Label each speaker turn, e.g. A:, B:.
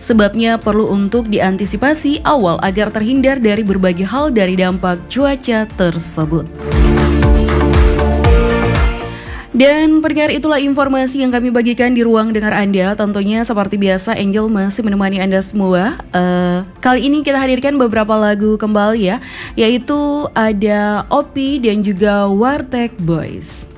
A: Sebabnya perlu untuk diantisipasi awal agar terhindar dari berbagai hal dari dampak cuaca tersebut. Dan pendengar, itulah informasi yang kami bagikan di ruang dengar Anda. Tentunya seperti biasa Angel masih menemani Anda semua. Kali ini kita hadirkan beberapa lagu kembali ya, yaitu ada Opi dan juga Warteg Boys.